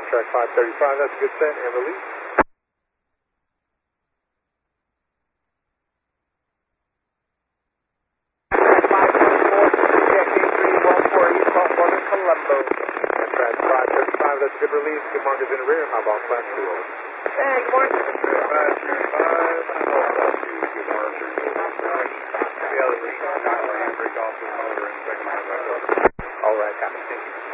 track 535, that's a good set, and release. Track 535, that's a good release. Good markers in the rear, high ball class 2 over. Hey, good morning. 535, all right, copy, thank you.